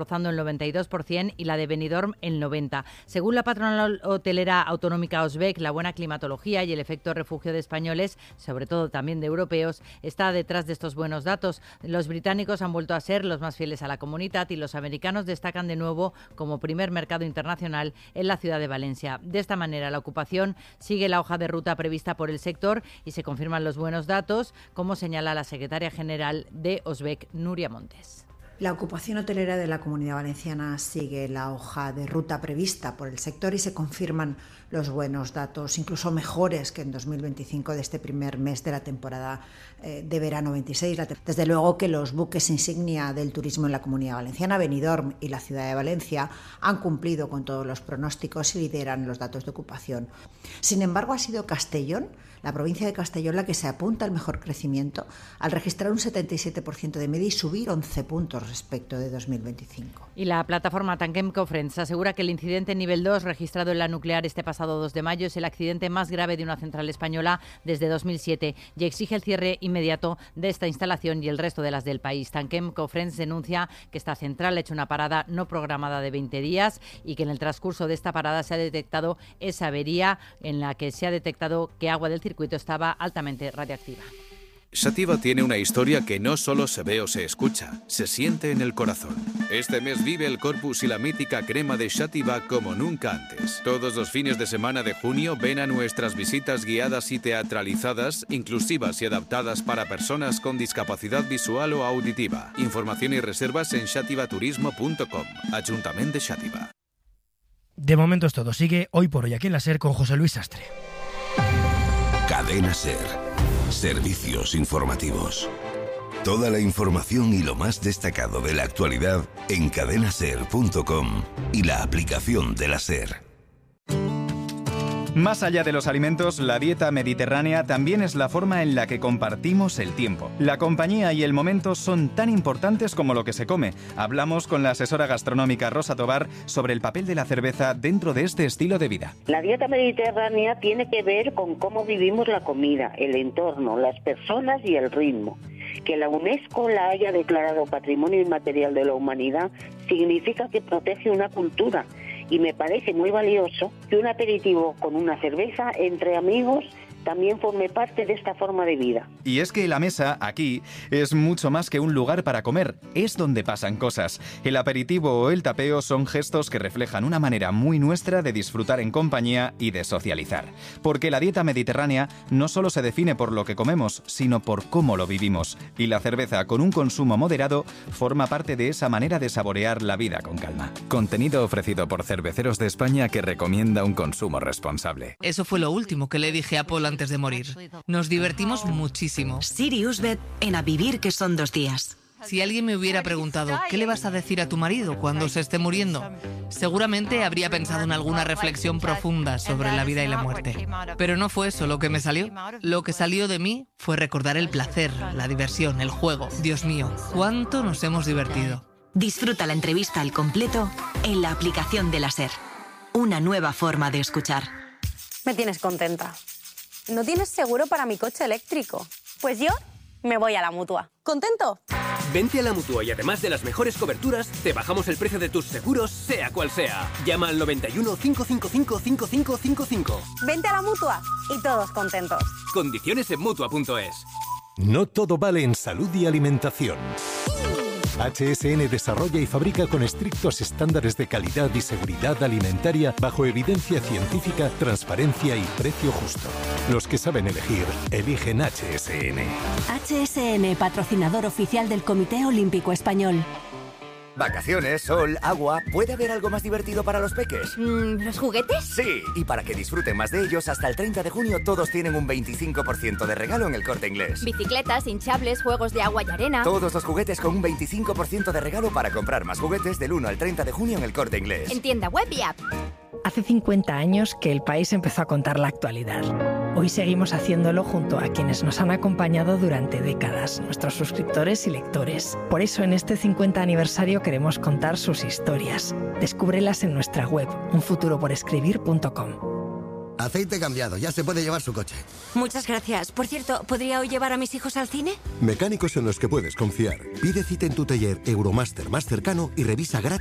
rozando el 92% y la de Benidorm el 90%. Según la patronal hotelera autonómica Osbec, la buena climatología y el efecto refugio de españoles, sobre todo también de europeos, está detrás de estos buenos datos. Los británicos han vuelto a ser los más fieles a la comunidad y los americanos destacan de nuevo como primer mercado internacional en la ciudad de Valencia. De esta manera, la ocupación sigue la hoja de ruta prevista por el sector y se confirman los buenos datos, como señala la secretaria general de Osbec, Núria Montes. La ocupación hotelera de la Comunidad Valenciana sigue la hoja de ruta prevista por el sector y se confirman los buenos datos, incluso mejores que en 2025 de este primer mes de la temporada de verano 26. Desde luego que los buques insignia del turismo en la Comunidad Valenciana, Benidorm y la ciudad de Valencia, han cumplido con todos los pronósticos y lideran los datos de ocupación. Sin embargo, ha sido Castellón, la provincia de Castellón, la que se apunta al mejor crecimiento, al registrar un 77% de media y subir 11 puntos respecto de 2025. Y la plataforma Tanquem Cofrents asegura que el incidente nivel 2 registrado en la nuclear este pasado 2 de mayo es el accidente más grave de una central española desde 2007 y exige el cierre inmediato de esta instalación y el resto de las del país. Tanquem Cofrents denuncia que esta central ha hecho una parada no programada de 20 días y que en el transcurso de esta parada se ha detectado esa avería en la que se ha detectado que agua del circuito estaba altamente radiactiva. Sativa tiene una historia que no solo se ve o se escucha, se siente en el corazón. Este mes vive el Corpus y la mítica crema de Sativa como nunca antes. Todos los fines de semana de junio ven a nuestras visitas guiadas y teatralizadas, inclusivas y adaptadas para personas con discapacidad visual o auditiva. Información y reservas en sativaturismo.com. Ayuntamiento de Sativa. De momento es todo. Sigue Hoy por Hoy aquí en la SER con José Luis Sastre. Cadena SER. Servicios informativos. Toda la información y lo más destacado de la actualidad en cadenaser.com y la aplicación de la SER. Más allá de los alimentos, la dieta mediterránea también es la forma en la que compartimos el tiempo. La compañía y el momento son tan importantes como lo que se come. Hablamos con la asesora gastronómica Rosa Tobar sobre el papel de la cerveza dentro de este estilo de vida. La dieta mediterránea tiene que ver con cómo vivimos la comida, el entorno, las personas y el ritmo. Que la UNESCO la haya declarado Patrimonio Inmaterial de la Humanidad significa que protege una cultura. Y me parece muy valioso que un aperitivo con una cerveza entre amigos también forme parte de esta forma de vida. Y es que la mesa, aquí, es mucho más que un lugar para comer, es donde pasan cosas. El aperitivo o el tapeo son gestos que reflejan una manera muy nuestra de disfrutar en compañía y de socializar. Porque la dieta mediterránea no solo se define por lo que comemos, sino por cómo lo vivimos. Y la cerveza, con un consumo moderado, forma parte de esa manera de saborear la vida con calma. Contenido ofrecido por Cerveceros de España que recomienda un consumo responsable. Eso fue lo último que le dije a Paul antes de morir. Nos divertimos muchísimo. Siriusbet en A Vivir que son 2 días. Si alguien me hubiera preguntado ¿qué le vas a decir a tu marido cuando se esté muriendo? Seguramente habría pensado en alguna reflexión profunda sobre la vida y la muerte. Pero no fue eso lo que me salió. Lo que salió de mí fue recordar el placer, la diversión, el juego. Dios mío, cuánto nos hemos divertido. Disfruta la entrevista al completo en la aplicación de la SER. Una nueva forma de escuchar. Me tienes contenta. ¿No tienes seguro para mi coche eléctrico? Pues yo me voy a la Mutua. ¿Contento? Vente a la Mutua y además de las mejores coberturas, te bajamos el precio de tus seguros, sea cual sea. Llama al 91 555 5555. Vente a la Mutua y todos contentos. Condiciones en Mutua.es. No todo vale en salud y alimentación. HSN desarrolla y fabrica con estrictos estándares de calidad y seguridad alimentaria bajo evidencia científica, transparencia y precio justo. Los que saben elegir, eligen HSN. HSN, patrocinador oficial del Comité Olímpico Español. Vacaciones, sol, agua... ¿Puede haber algo más divertido para los peques? ¿Los juguetes? Sí, y para que disfruten más de ellos, hasta el 30 de junio todos tienen un 25% de regalo en El Corte Inglés. Bicicletas, hinchables, juegos de agua y arena... Todos los juguetes con un 25% de regalo para comprar más juguetes del 1 al 30 de junio en El Corte Inglés. En tienda web y app. Hace 50 años que el país empezó a contar la actualidad. Hoy seguimos haciéndolo junto a quienes nos han acompañado durante décadas, nuestros suscriptores y lectores. Por eso en este 50 aniversario queremos contar sus historias. Descúbrelas en nuestra web, unfuturoporescribir.com. Aceite cambiado, ya se puede llevar su coche. Muchas gracias. Por cierto, ¿podría hoy llevar a mis hijos al cine? Mecánicos en los que puedes confiar. Pide cita en tu taller Euromaster más cercano y revisa gratis